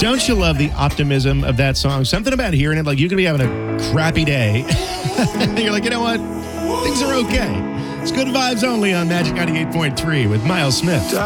Don't you love the optimism of that song? Something about hearing it, like you could be having a crappy day. You're like, you know what? Things are okay. It's good vibes only on Magic 98.3 with Miles Smith.